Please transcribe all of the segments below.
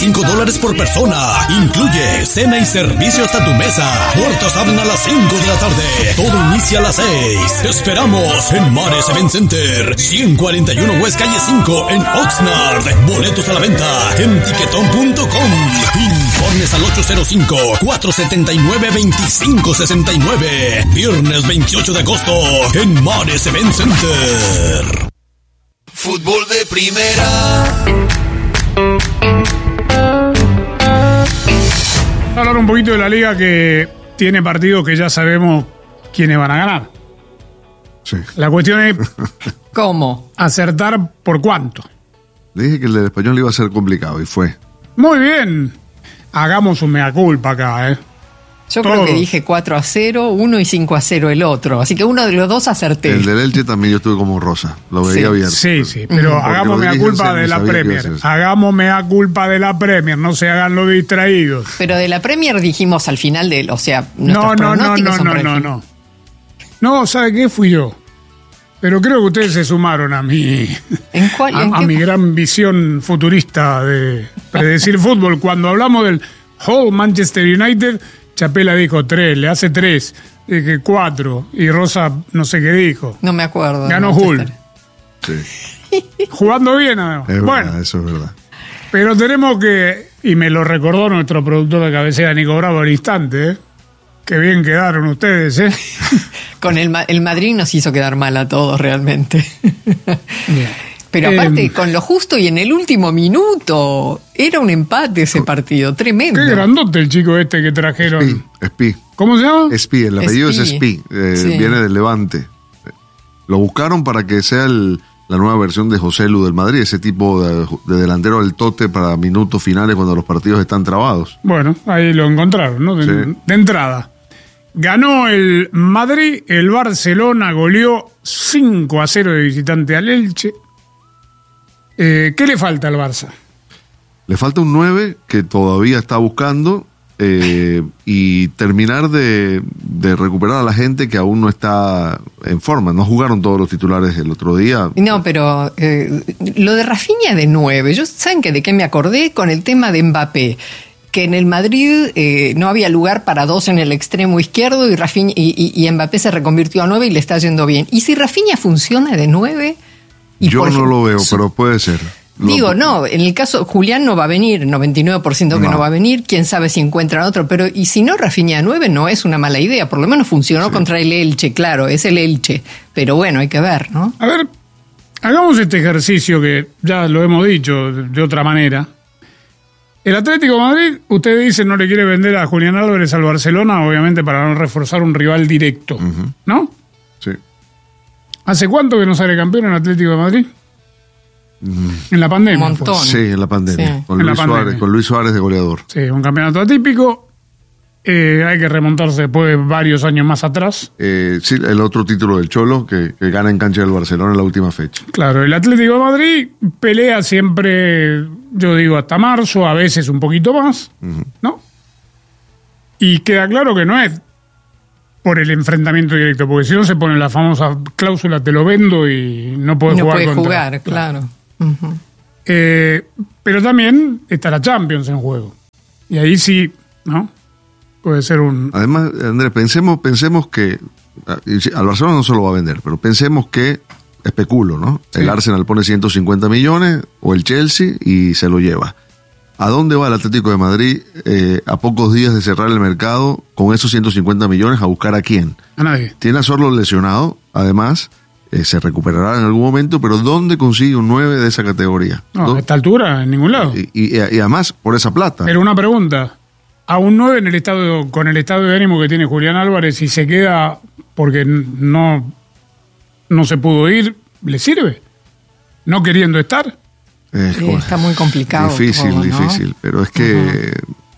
$45 por persona. Incluye cena y servicio hasta tu mesa. Puertas abren a las 5 de la tarde. Todo inicia a las 6. Te esperamos en Mares Event Center, 141 West Calle 5 en Oxnard. Boletos a la venta en tiquetón.com. Informes al 805-479-2569. Viernes 28 de agosto en Mares Event Center. Fútbol de primera. Hablar un poquito de la liga que tiene partidos que ya sabemos quiénes van a ganar. Sí. La cuestión es ¿cómo? Acertar por cuánto. Le dije que el del Español iba a ser complicado y fue. Muy bien. Hagamos un mea culpa acá, ¿eh? Yo Todos. creo que dije 4-0, uno y 5-0 el otro. Así que uno de los dos acerté. El del Elche también yo estuve como rosa. Lo veía bien. Sí, pero Porque hagamos lo mea dije culpa en de la sabía que iba a Premier. ser eso. Hagamos mea culpa de la Premier. No se hagan los distraídos. Pero de la Premier dijimos al final de... O sea, nuestros pronósticos son por el fin. No, ¿sabe qué? Fui yo. Pero creo que ustedes se sumaron a mi... ¿En cuál? a mi gran visión futurista de predecir fútbol. Cuando hablamos del Whole Manchester United, Chapela dijo 3, le hace 3, 4, y Rosa no sé qué dijo. No me acuerdo. Ganó Hull. Sí. Jugando bien, además. Es Bueno, verdad, eso es verdad. pero tenemos que, y me lo recordó nuestro productor de cabecera, Nico Bravo, al instante, ¿eh? Qué bien quedaron ustedes, ¿eh? Con el Madrid nos hizo quedar mal a todos realmente. Bien. Pero aparte, con lo justo y en el último minuto, era un empate ese partido, tremendo. Qué grandote el chico este que trajeron. Espí. ¿Cómo se llama? Espí, el apellido es Espí. Espí. Sí. Viene del Levante. Lo buscaron para que sea la nueva versión de José Lu del Madrid, ese tipo de delantero del tote para minutos finales cuando los partidos están trabados. Bueno, ahí lo encontraron, ¿no? Sí. De entrada. Ganó el Madrid, el Barcelona goleó 5-0 de visitante al Elche. ¿Qué le falta al Barça? Le falta un 9 que todavía está buscando y terminar de recuperar a la gente que aún no está en forma. No jugaron todos los titulares el otro día. No, pero lo de Rafinha de 9, ¿saben de qué me acordé? Con el tema de Mbappé. Que en el Madrid no había lugar para dos en el extremo izquierdo y Rafinha y Mbappé se reconvirtió a 9 y le está yendo bien. ¿Y si Rafinha funciona de 9? Yo no lo veo, pero puede ser. No, en el caso, Julián no va a venir, 99% que no va a venir, quién sabe si encuentran otro, pero y si no, Rafinha 9 no es una mala idea, por lo menos funcionó contra el Elche, claro, es el Elche, pero bueno, hay que ver, ¿no? A ver, hagamos este ejercicio que ya lo hemos dicho de otra manera. El Atlético de Madrid, usted dice, no le quiere vender a Julián Álvarez al Barcelona, obviamente para no reforzar un rival directo, ¿no? Sí. ¿Hace cuánto que no sale campeón en Atlético de Madrid? En la pandemia. Un montón. Sí, en la pandemia. Sí. Con En la Luis pandemia. Suárez, con Luis Suárez de goleador. Sí, un campeonato atípico. Hay que remontarse después de varios años más atrás. Sí, el otro título del Cholo que gana en cancha del Barcelona en la última fecha. Claro, el Atlético de Madrid pelea siempre, yo digo, hasta marzo, a veces un poquito más, ¿no? Y queda claro que no es por el enfrentamiento directo, porque si no se pone la famosa cláusula, te lo vendo y no puedes No jugar puede contra. jugar, claro. Ujú. Pero también está la Champions en juego. Y ahí sí, ¿no? Puede ser un... Además, Andrés, pensemos que al Barcelona no se lo va a vender, pero pensemos que, especulo, ¿no? Sí. El Arsenal pone 150 millones o el Chelsea y se lo lleva. ¿A dónde va el Atlético de Madrid a pocos días de cerrar el mercado con esos 150 millones a buscar a quién? A nadie. Tiene a Sorlo lesionado, además, se recuperará en algún momento, pero ¿dónde consigue un 9 de esa categoría? No, a esta altura, en ningún lado. Y además, por esa plata. Pero una pregunta. A un 9 en el estado, con el estado de ánimo que tiene Julián Álvarez, y se queda porque no se pudo ir, ¿le sirve? ¿No queriendo estar? Está muy complicado. Difícil, todo, ¿no? difícil. Pero es que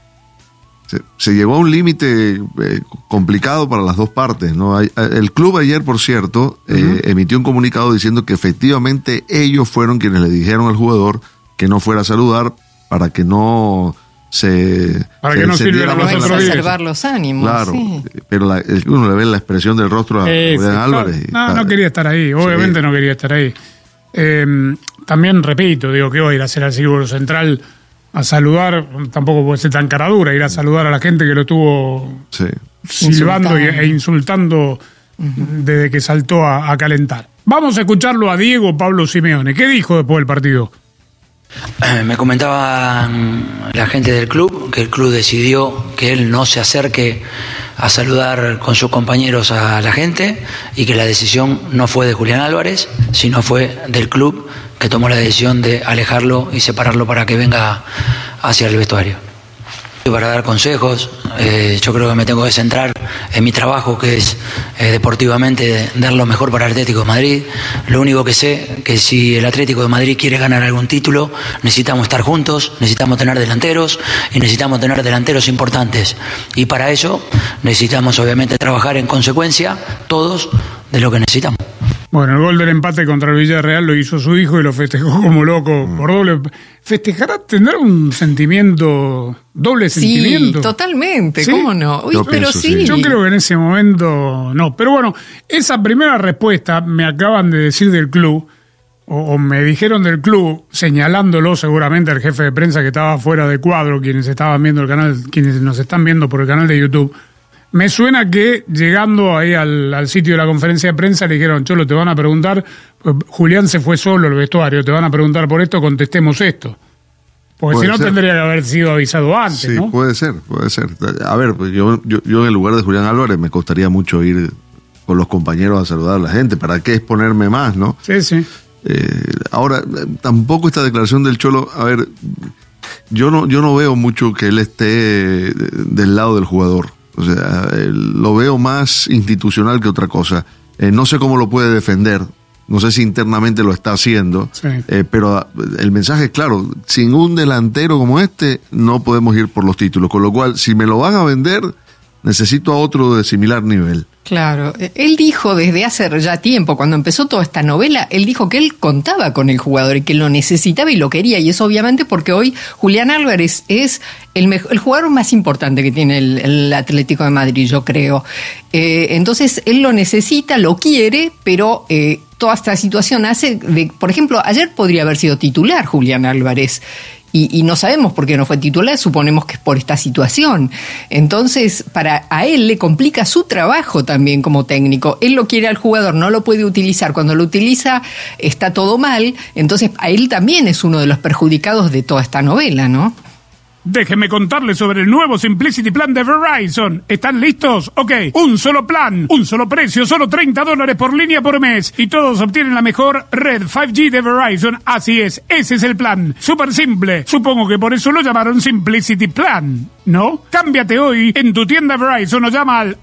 se llegó a un límite complicado para las dos partes, ¿no? El club ayer, por cierto, emitió un comunicado diciendo que efectivamente ellos fueron quienes le dijeron al jugador que no fuera a saludar para que no para que no sirviera Para los no otros días. exacerbar los ánimos. Claro, Sí. pero uno le ve la expresión del rostro a Julián Álvarez. No quería estar ahí, obviamente no quería estar ahí. También repito, digo que va a ir a hacer al Círculo Central a saludar, tampoco puede ser tan cara dura, ir a saludar a la gente que lo tuvo silbando e insultando desde que saltó a calentar. Vamos a escucharlo a Diego Pablo Simeone. ¿Qué dijo después del partido? Me comentaba la gente del club que el club decidió que él no se acerque a saludar con sus compañeros a la gente y que la decisión no fue de Julián Álvarez, sino fue del club que tomó la decisión de alejarlo y separarlo para que venga hacia el vestuario. Para dar consejos, yo creo que me tengo que centrar en mi trabajo, que es deportivamente dar lo mejor para el Atlético de Madrid. Lo único que sé que si el Atlético de Madrid quiere ganar algún título, necesitamos estar juntos, necesitamos tener delanteros y necesitamos tener delanteros importantes. Y para eso necesitamos obviamente trabajar en consecuencia todos de lo que necesitamos. Bueno, el gol del empate contra el Villarreal lo hizo su hijo y lo festejó como loco por doble. ¿Festejará? ¿Tendrá un sentimiento, doble sentimiento? Sí, totalmente, ¿Sí? ¿Cómo no? Uy, pero sí. Yo creo que en ese momento no. Pero bueno, esa primera respuesta me acaban de decir del club, o me dijeron del club, señalándolo seguramente al jefe de prensa que estaba fuera de cuadro, quienes estaban viendo el canal, quienes nos están viendo por el canal de YouTube. Me suena que llegando ahí al sitio de la conferencia de prensa le dijeron, Cholo, te van a preguntar, pues Julián se fue solo al vestuario, te van a preguntar por esto, contestemos esto. Porque si no tendría que haber sido avisado antes, sí, ¿no? Sí, puede ser. A ver, pues yo en el lugar de Julián Álvarez me costaría mucho ir con los compañeros a saludar a la gente. ¿Para qué exponerme más, no? Sí. Ahora, tampoco esta declaración del Cholo, a ver, yo no veo mucho que él esté del lado del jugador. O sea, lo veo más institucional que otra cosa. No sé cómo lo puede defender, no sé si internamente lo está haciendo, sí. Pero el mensaje es claro, sin un delantero como este no podemos ir por los títulos, con lo cual si me lo van a vender necesito a otro de similar nivel. Claro, él dijo desde hace ya tiempo, cuando empezó toda esta novela, él dijo que él contaba con el jugador y que lo necesitaba y lo quería, y es obviamente porque hoy Julián Álvarez es el jugador más importante que tiene el Atlético de Madrid, yo creo. Entonces él lo necesita, lo quiere, pero toda esta situación hace por ejemplo, ayer podría haber sido titular Julián Álvarez. Y no sabemos por qué no fue titular, suponemos que es por esta situación. Entonces, a él le complica su trabajo también como técnico. Él lo quiere al jugador, no lo puede utilizar. Cuando lo utiliza está todo mal. Entonces, a él también es uno de los perjudicados de toda esta novela, ¿no? Déjenme contarles sobre el nuevo Simplicity Plan de Verizon. ¿Están listos? Ok, un solo plan, un solo precio, solo $30 por línea por mes. Y todos obtienen la mejor red 5G de Verizon. Así es, ese es el plan. Súper simple. Supongo que por eso lo llamaron Simplicity Plan, ¿no? Cámbiate hoy en tu tienda Verizon o llama al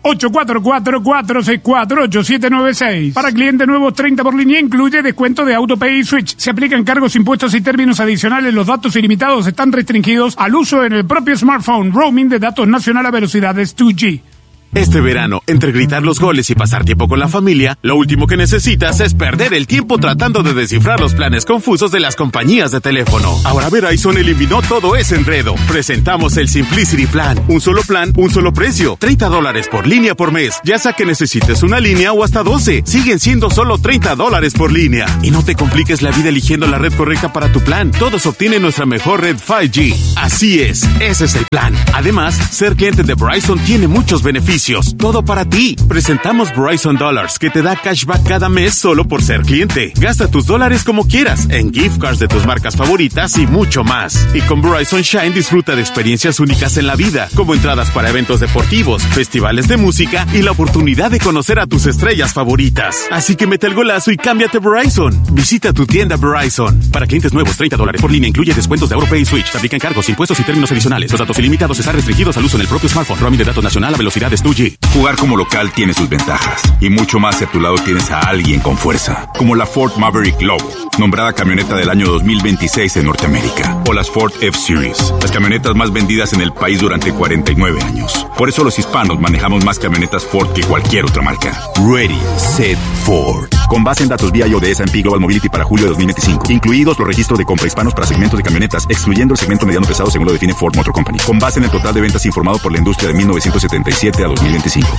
844-464-8796. Para clientes nuevos, 30 por línea incluye descuento de AutoPay y Switch. Se aplican cargos, impuestos y términos adicionales. Los datos ilimitados están restringidos al uso en el propio smartphone. Roaming de datos nacional a velocidades 2G. Este verano, entre gritar los goles y pasar tiempo con la familia, lo último que necesitas es perder el tiempo tratando de descifrar los planes confusos de las compañías de teléfono. Ahora Verizon eliminó todo ese enredo. Presentamos el Simplicity Plan. Un solo plan, un solo precio. $30 por línea por mes. Ya sea que necesites una línea o hasta 12. Siguen siendo solo $30 por línea. Y no te compliques la vida eligiendo la red correcta para tu plan. Todos obtienen nuestra mejor red 5G. Así es, ese es el plan. Además, ser cliente de Verizon tiene muchos beneficios. Todo para ti. Presentamos Verizon Dollars, que te da cashback cada mes solo por ser cliente. Gasta tus dólares como quieras, en gift cards de tus marcas favoritas y mucho más. Y con Verizon Shine disfruta de experiencias únicas en la vida, como entradas para eventos deportivos, festivales de música y la oportunidad de conocer a tus estrellas favoritas. Así que mete el golazo y cámbiate a Verizon. Visita tu tienda Verizon. Para clientes nuevos, $30 por línea incluye descuentos de AutoPay y Switch. Se aplican cargos, impuestos y términos adicionales. Los datos ilimitados están restringidos al uso en el propio smartphone. Roaming de datos nacional a velocidades 2G. Jugar como local tiene sus ventajas y mucho más si a tu lado tienes a alguien con fuerza, como la Ford Maverick Lobo, nombrada camioneta del año 2026 en Norteamérica, o las Ford F-Series, las camionetas más vendidas en el país durante 49 años. Por eso los hispanos manejamos más camionetas Ford que cualquier otra marca. Ready, Set, Ford. Con base en datos BIO de S&P Global Mobility para julio de 2025, incluidos los registros de compra hispanos para segmentos de camionetas, excluyendo el segmento mediano pesado según lo define Ford Motor Company, con base en el total de ventas informado por la industria de 1977 a 2025.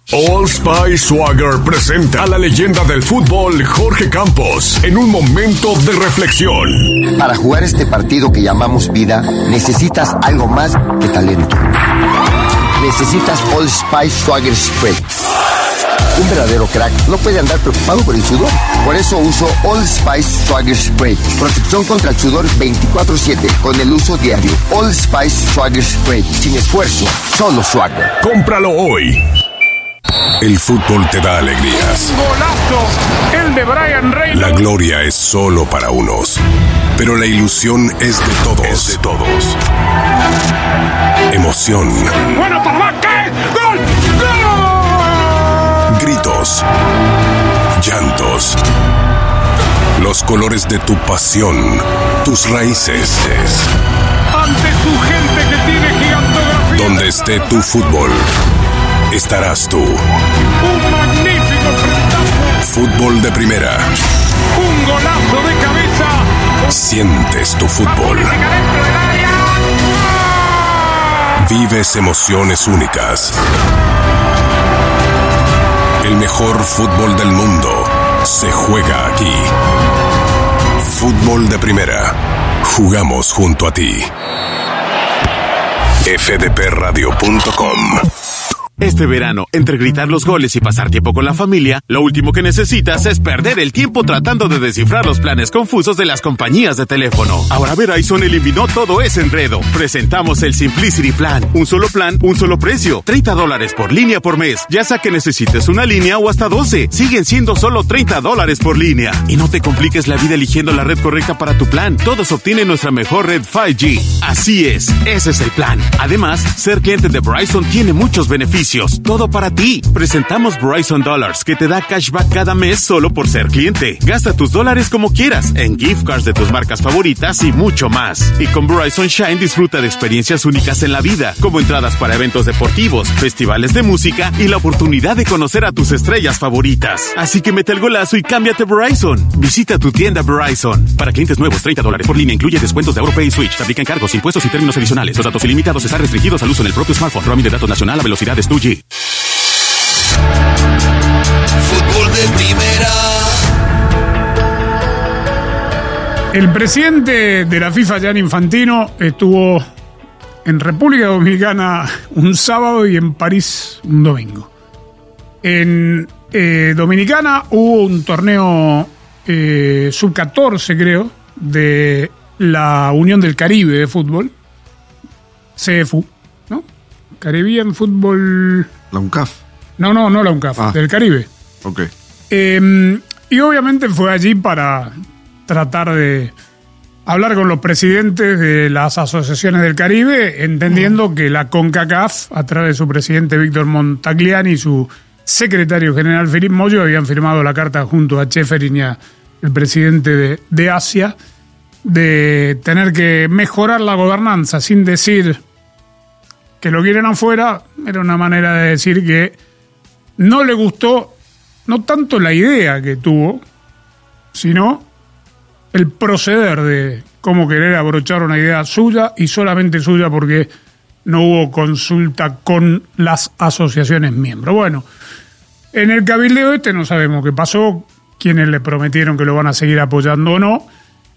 Old Spice Swagger presenta a la leyenda del fútbol Jorge Campos en un momento de reflexión. Para jugar este partido que llamamos vida, necesitas algo más que talento. Necesitas Old Spice Swagger Spray. Un verdadero crack no puede andar preocupado por el sudor. Por eso uso Old Spice Swagger Spray. Protección contra el sudor 24/7 con el uso diario. Old Spice Swagger Spray. Sin esfuerzo, solo Swagger. Cómpralo hoy. El fútbol te da alegrías. Golazo, el de Brian Reynolds. La gloria es solo para unos, pero la ilusión es de todos. Emoción. Bueno, papá, ¿qué? ¡Gol! ¡Gol! Gritos. Llantos. Los colores de tu pasión. Tus raíces. Ante tu gente que tiene gigantografía. Donde esté tu fútbol, estarás tú. Un magnífico frentazo. Fútbol de primera. Un golazo de cabeza. Sientes tu fútbol. Vives emociones únicas. El mejor fútbol del mundo se juega aquí. Fútbol de primera. Jugamos junto a ti. fdpradio.com. Este verano, entre gritar los goles y pasar tiempo con la familia, lo último que necesitas es perder el tiempo tratando de descifrar los planes confusos de las compañías de teléfono. Ahora Verizon eliminó todo ese enredo. Presentamos el Simplicity Plan. Un solo plan, un solo precio. $30 por línea por mes. Ya sea que necesites una línea o hasta 12. Siguen siendo solo $30 por línea. Y no te compliques la vida eligiendo la red correcta para tu plan. Todos obtienen nuestra mejor red 5G. Así es, ese es el plan. Además, ser cliente de Verizon tiene muchos beneficios. Todo para ti. Presentamos Verizon Dollars, que te da cashback cada mes solo por ser cliente. Gasta tus dólares como quieras, en gift cards de tus marcas favoritas y mucho más. Y con Verizon Shine disfruta de experiencias únicas en la vida, como entradas para eventos deportivos, festivales de música y la oportunidad de conocer a tus estrellas favoritas. Así que mete el golazo y cámbiate a Verizon. Visita tu tienda Verizon. Para clientes nuevos, $30 por línea incluye descuentos de AuroPay y Switch. Te aplican cargos, impuestos y términos adicionales. Los datos ilimitados están restringidos al uso en el propio smartphone. Roaming de datos nacional a velocidades 2G. Fútbol de primera. El presidente de la FIFA, Gianni Infantino, estuvo en República Dominicana un sábado y en París un domingo. En Dominicana hubo un torneo sub-14, creo, de la Unión del Caribe de fútbol, CFU, ¿no? Caribbean Fútbol... La UNCAF. No la UNCAF, del Caribe. Ok. Y obviamente fue allí para tratar de hablar con los presidentes de las asociaciones del Caribe, entendiendo que la CONCACAF, a través de su presidente Víctor Montagliani y su secretario general Philippe Moyo, habían firmado la carta junto a Cheferin y al presidente de Asia, de tener que mejorar la gobernanza, sin decir que lo quieren afuera. Era una manera de decir que no le gustó no tanto la idea que tuvo, sino el proceder de cómo querer abrochar una idea suya y solamente suya, porque no hubo consulta con las asociaciones miembros. Bueno, en el cabildeo no sabemos qué pasó, quiénes le prometieron que lo van a seguir apoyando o no.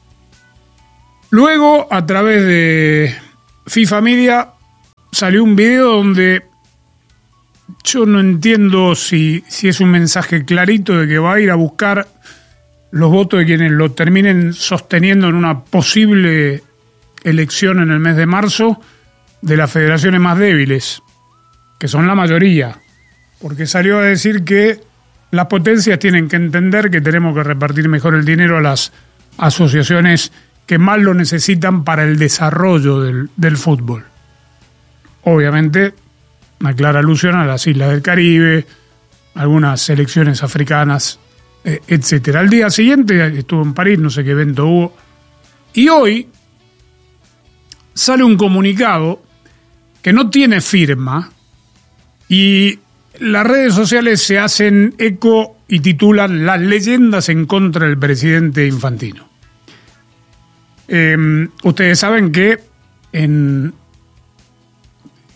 Luego, a través de FIFA Media, salió un video donde yo no entiendo si es un mensaje clarito de que va a ir a buscar los votos de quienes lo terminen sosteniendo en una posible elección en el mes de marzo de las federaciones más débiles, que son la mayoría, porque salió a decir que las potencias tienen que entender que tenemos que repartir mejor el dinero a las asociaciones que más lo necesitan para el desarrollo del fútbol. Obviamente, una clara alusión a las islas del Caribe, algunas selecciones africanas, etcétera. Al día siguiente estuvo en París, no sé qué evento hubo, y hoy sale un comunicado que no tiene firma y las redes sociales se hacen eco y titulan "Las leyendas en contra del presidente Infantino". Ustedes saben que en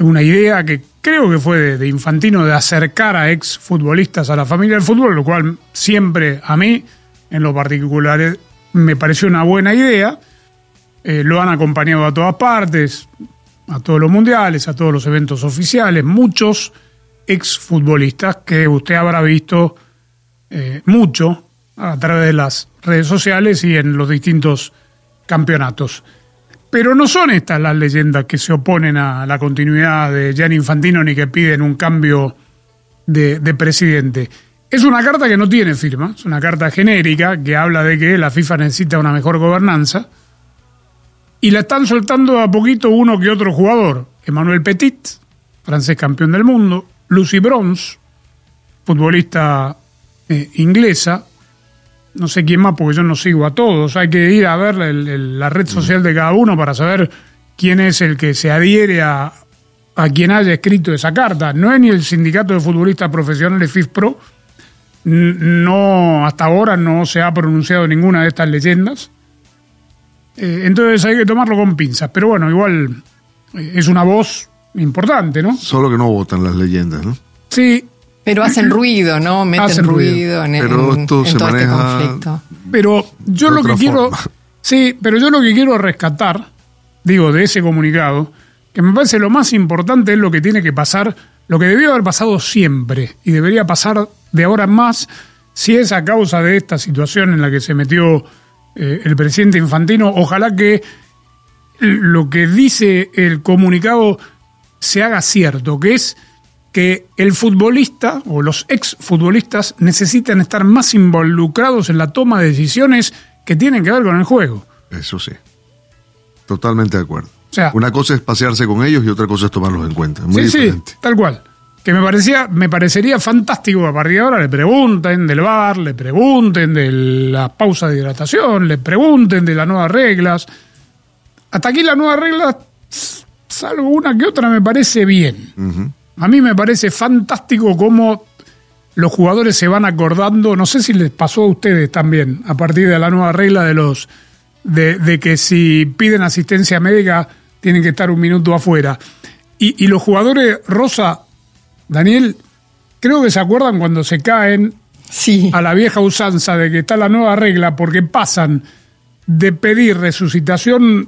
una idea que creo que fue de Infantino, de acercar a exfutbolistas a la familia del fútbol, lo cual siempre a mí, en lo particular, me pareció una buena idea. Lo han acompañado a todas partes, a todos los mundiales, a todos los eventos oficiales, muchos exfutbolistas que usted habrá visto mucho a través de las redes sociales y en los distintos campeonatos. Pero no son estas las leyendas que se oponen a la continuidad de Gianni Infantino ni que piden un cambio de presidente. Es una carta que no tiene firma, es una carta genérica que habla de que la FIFA necesita una mejor gobernanza y la están soltando a poquito uno que otro jugador. Emmanuel Petit, francés campeón del mundo, Lucy Bronze, futbolista inglesa, no sé quién más porque yo no sigo a todos, hay que ir a ver la red social de cada uno para saber quién es el que se adhiere a quien haya escrito esa carta. No es ni el sindicato de futbolistas profesionales FIFPro, no, hasta ahora no se ha pronunciado ninguna de estas leyendas, entonces hay que tomarlo con pinzas, pero bueno, igual es una voz importante, ¿no? Solo que no votan las leyendas, ¿no? Sí. Pero hacen ruido, ¿no? Meten ruido en todo este conflicto. Pero yo lo que quiero... Sí, pero yo lo que quiero rescatar, digo, de ese comunicado, que me parece lo más importante es lo que tiene que pasar, lo que debió haber pasado siempre, y debería pasar de ahora en más, si es a causa de esta situación en la que se metió el presidente Infantino. Ojalá que lo que dice el comunicado se haga cierto, que es que el futbolista o los exfutbolistas necesitan estar más involucrados en la toma de decisiones que tienen que ver con el juego. Eso sí, totalmente de acuerdo. O sea, una cosa es pasearse con ellos y otra cosa es tomarlos en cuenta. Muy diferente. Sí, tal cual. Que me parecería fantástico a partir de ahora le pregunten del VAR, le pregunten de la pausa de hidratación, le pregunten de las nuevas reglas. Hasta aquí las nuevas reglas, salvo una que otra, me parece bien. Uh-huh. A mí me parece fantástico cómo los jugadores se van acordando, no sé si les pasó a ustedes también, a partir de la nueva regla de que si piden asistencia médica tienen que estar un minuto afuera. Y los jugadores, Rosa, Daniel, creo que se acuerdan cuando se caen a la vieja usanza de que está la nueva regla porque pasan de pedir resucitación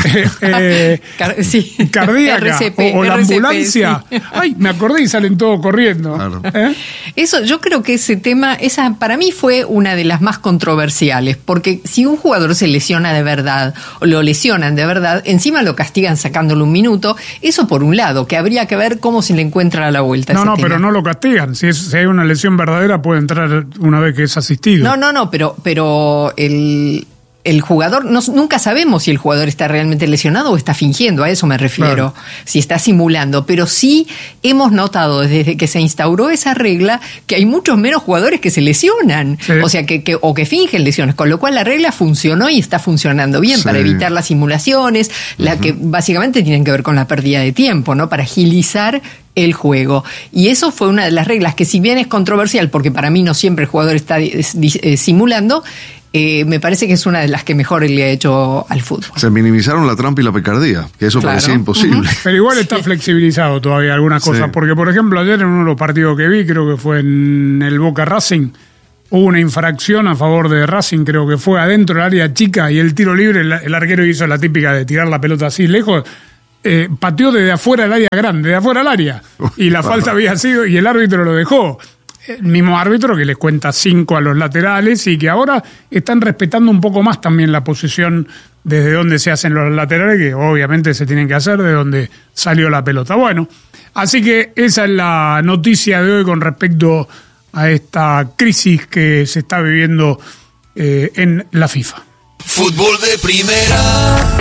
cardíaca RCP, o la ambulancia. Sí. Ay, me acordé y salen todos corriendo. Claro. Eso, yo creo que ese tema, esa para mí fue una de las más controversiales, porque si un jugador se lesiona de verdad o lo lesionan de verdad, encima lo castigan sacándole un minuto. Eso por un lado, que habría que ver cómo se le encuentra a la vuelta. No, pero no lo castigan. Si hay una lesión verdadera puede entrar una vez que es asistido. No, pero el jugador, nunca sabemos si el jugador está realmente lesionado o está fingiendo, a eso me refiero, claro. Si está simulando, pero sí hemos notado desde que se instauró esa regla que hay muchos menos jugadores que se lesionan, sí. O sea, que fingen lesiones, con lo cual la regla funcionó y está funcionando bien, sí. Para evitar las simulaciones, que básicamente tienen que ver con la pérdida de tiempo, ¿no? Para agilizar el juego. Y eso fue una de las reglas que, si bien es controversial, porque para mí no siempre el jugador está simulando, me parece que es una de las que mejor le ha hecho al fútbol. Se minimizaron la trampa y la picardía, que eso parecía imposible. Uh-huh. Pero igual está flexibilizado todavía algunas cosas, porque por ejemplo ayer en uno de los partidos que vi, creo que fue en el Boca Racing, hubo una infracción a favor de Racing, creo que fue adentro del área chica y el tiro libre, el arquero hizo la típica de tirar la pelota así lejos, pateó desde afuera del área grande, de afuera del área, y la falta había sido, y el árbitro lo dejó. El mismo árbitro que les cuenta 5 a los laterales y que ahora están respetando un poco más también la posición desde donde se hacen los laterales, que obviamente se tienen que hacer de donde salió la pelota. Bueno, así que esa es la noticia de hoy con respecto a esta crisis que se está viviendo en la FIFA. Fútbol de primera.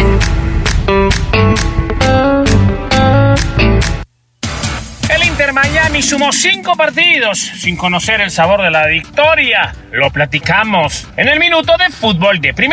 Miami sumó 5 partidos sin conocer el sabor de la victoria. Lo platicamos en el minuto de Fútbol de Primera.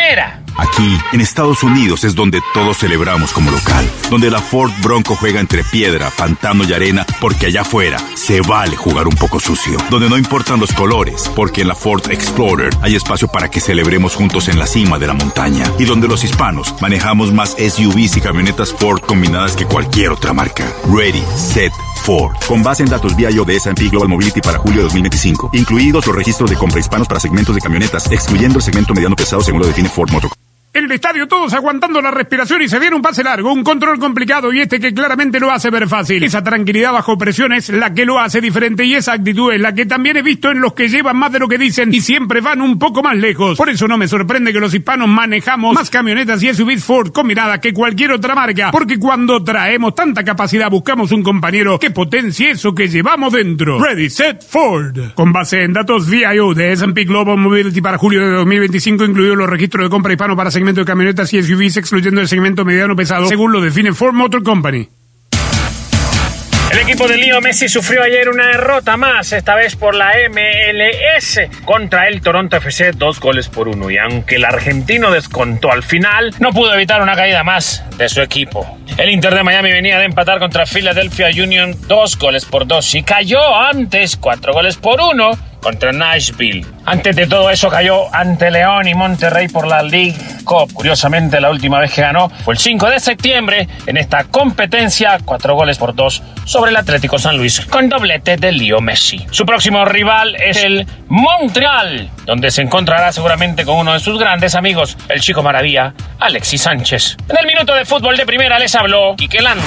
Aquí, en Estados Unidos, es donde todos celebramos como local. Donde la Ford Bronco juega entre piedra, pantano y arena, porque allá afuera se vale jugar un poco sucio. Donde no importan los colores, porque en la Ford Explorer hay espacio para que celebremos juntos en la cima de la montaña. Y donde los hispanos manejamos más SUVs y camionetas Ford combinadas que cualquier otra marca. Ready, Set, Ford. Con base en datos BIO de S&P Global Mobility para julio de 2025. Incluidos los registros de compra hispanos para segmentos de camionetas, excluyendo el segmento mediano pesado según lo define Ford Motor. En el estadio todos aguantando la respiración y se viene un pase largo, un control complicado y que claramente lo hace ver fácil. Esa tranquilidad bajo presión es la que lo hace diferente y esa actitud es la que también he visto en los que llevan más de lo que dicen y siempre van un poco más lejos. Por eso no me sorprende que los hispanos manejamos más camionetas y SUVs Ford combinadas que cualquier otra marca, porque cuando traemos tanta capacidad buscamos un compañero que potencie eso que llevamos dentro. Ready, Set, Ford. Con base en datos VIO de S&P Global Mobility para julio de 2025, incluidos los registros de compra hispano para segmento de camionetas y SUVs, excluyendo el segmento mediano pesado, según lo define Ford Motor Company. El equipo de Leo Messi sufrió ayer una derrota más, esta vez por la MLS, contra el Toronto FC, 2-1. Y aunque el argentino descontó al final, no pudo evitar una caída más de su equipo. El Inter de Miami venía de empatar contra Philadelphia Union 2-2 y cayó antes 4-1 contra Nashville. Antes de todo eso cayó ante León y Monterrey por la League Cup. Curiosamente, la última vez que ganó fue el 5 de septiembre en esta competencia, 4-2 sobre el Atlético San Luis con doblete de Leo Messi. Su próximo rival es el Montreal, donde se encontrará seguramente con uno de sus grandes amigos, el Chico Maravilla, Alexis Sánchez. En el minuto de fútbol de primera les habló Quique Landa.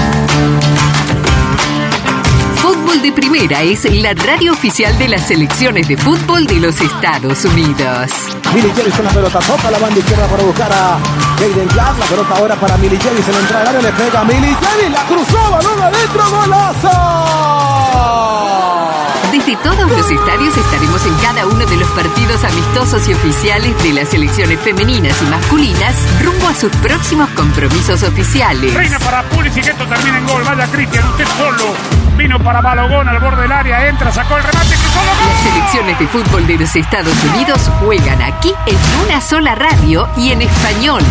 Fútbol de Primera es la radio oficial de las selecciones de fútbol de los Estados Unidos. Millie Jerry con la pelota, toca la banda izquierda para buscar a Jaden Clark. La pelota ahora para Millie Jerry, se le entra al área, le pega a Millie Jerry, la cruzó, balón adentro, golazo. Desde todos los estadios estaremos en cada uno de los partidos amistosos y oficiales de las selecciones femeninas y masculinas rumbo a sus próximos compromisos oficiales. Reina para Pulisic, esto termina en gol. Vaya Cristian, usted solo. Vino para Balogón al borde del área, entra, sacó el remate, cruzó la gol. Las selecciones de fútbol de los Estados Unidos juegan aquí en una sola radio y en español.